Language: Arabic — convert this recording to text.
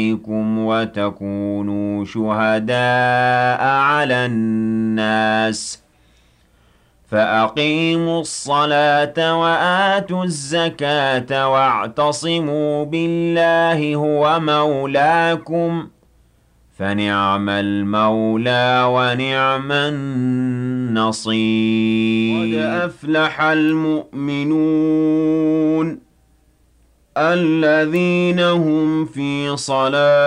وتكونوا شهداء على الناس فأقيموا الصلاة وآتوا الزكاة واعتصموا بالله هو مولاكم فنعم المولى ونعم النصير. قد أفلح المؤمنون الذين هم في صلاة